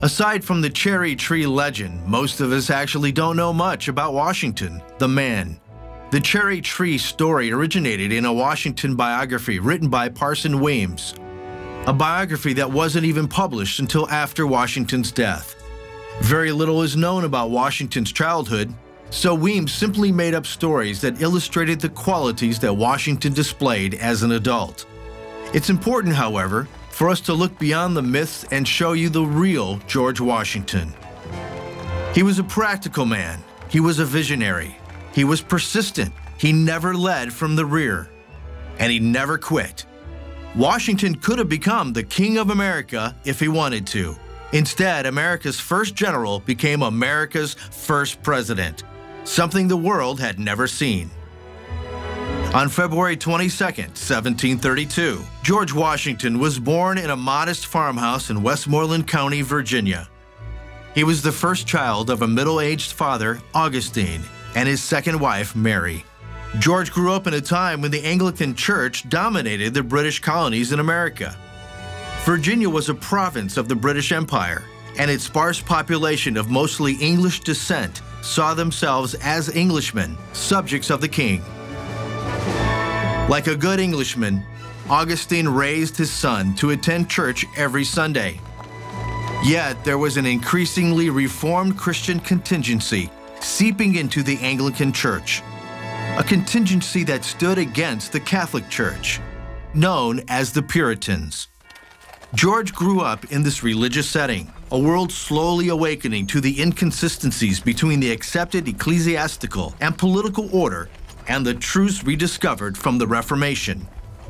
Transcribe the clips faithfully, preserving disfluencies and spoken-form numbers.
Aside from the cherry tree legend, most of us actually don't know much about Washington, the man. The cherry tree story originated in a Washington biography written by Parson Weems, a biography that wasn't even published until after Washington's death. Very little is known about Washington's childhood, so Weems simply made up stories that illustrated the qualities that Washington displayed as an adult. It's important, however, for us to look beyond the myths and show you the real George Washington. He was a practical man. He was a visionary. He was persistent. He never led from the rear. And he never quit. Washington could have become the King of America if he wanted to. Instead, America's first general became America's first president, something the world had never seen. On February twenty-second, seventeen thirty-two, George Washington was born in a modest farmhouse in Westmoreland County, Virginia. He was the first child of a middle-aged father, Augustine, and his second wife, Mary. George grew up in a time when the Anglican Church dominated the British colonies in America. Virginia was a province of the British Empire, and its sparse population of mostly English descent saw themselves as Englishmen, subjects of the king. Like a good Englishman, Augustine raised his son to attend church every Sunday. Yet there was an increasingly reformed Christian contingency seeping into the Anglican Church, a contingency that stood against the Catholic Church, known as the Puritans. George grew up in this religious setting, a world slowly awakening to the inconsistencies between the accepted ecclesiastical and political order and the truths rediscovered from the Reformation.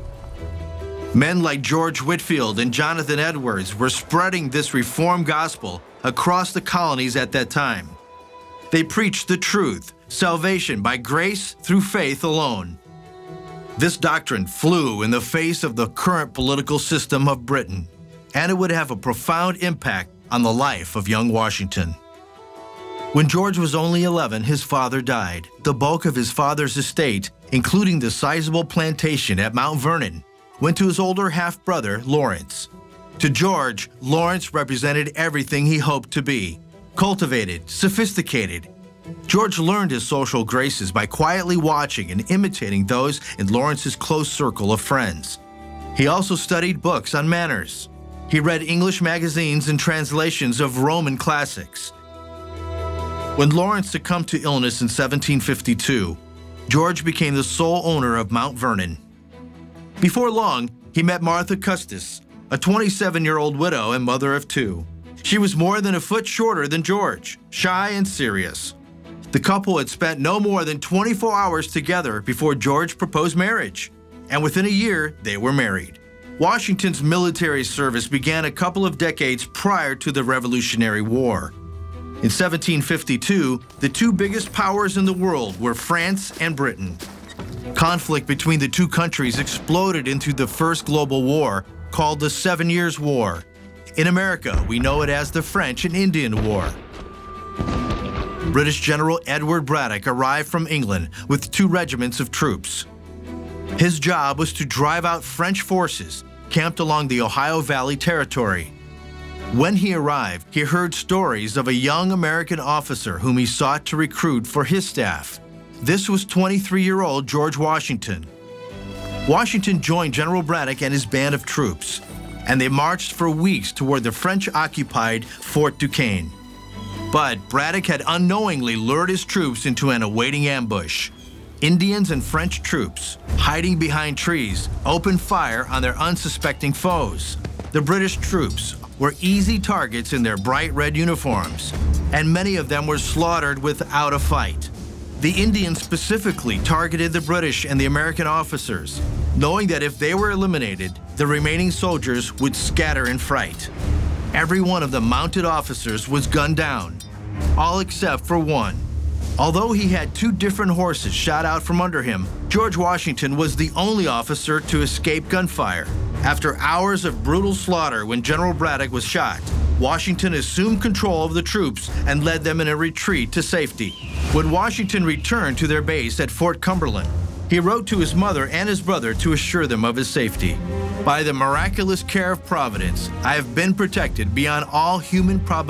Men like George Whitefield and Jonathan Edwards were spreading this reformed gospel across the colonies at that time. They preached the truth, salvation by grace through faith alone. This doctrine flew in the face of the current political system of Britain, and it would have a profound impact on the life of young Washington. When George was only eleven, his father died. The bulk of his father's estate, including the sizable plantation at Mount Vernon, went to his older half-brother, Lawrence. To George, Lawrence represented everything he hoped to be: cultivated, sophisticated. George learned his social graces by quietly watching and imitating those in Lawrence's close circle of friends. He also studied books on manners. He read English magazines and translations of Roman classics. When Lawrence succumbed to illness in seventeen fifty-two, George became the sole owner of Mount Vernon. Before long, he met Martha Custis, a twenty-seven-year-old widow and mother of two. She was more than a foot shorter than George, shy and serious. The couple had spent no more than twenty-four hours together before George proposed marriage, and within a year, they were married. Washington's military service began a couple of decades prior to the Revolutionary War. In seventeen fifty-two, the two biggest powers in the world were France and Britain. Conflict between the two countries exploded into the First Global War, called the Seven Years' War. In America, we know it as the French and Indian War. British General Edward Braddock arrived from England with two regiments of troops. His job was to drive out French forces camped along the Ohio Valley Territory. When he arrived, he heard stories of a young American officer whom he sought to recruit for his staff. This was twenty-three-year-old George Washington. Washington joined General Braddock and his band of troops, and they marched for weeks toward the French-occupied Fort Duquesne. But Braddock had unknowingly lured his troops into an awaiting ambush. Indians and French troops, hiding behind trees, opened fire on their unsuspecting foes. The British troops were easy targets in their bright red uniforms, and many of them were slaughtered without a fight. The Indians specifically targeted the British and the American officers, knowing that if they were eliminated, the remaining soldiers would scatter in fright. Every one of the mounted officers was gunned down, all except for one. Although he had two different horses shot out from under him, George Washington was the only officer to escape gunfire. After hours of brutal slaughter when General Braddock was shot, Washington assumed control of the troops and led them in a retreat to safety. When Washington returned to their base at Fort Cumberland, he wrote to his mother and his brother to assure them of his safety. By the miraculous care of Providence, I have been protected beyond all human probability.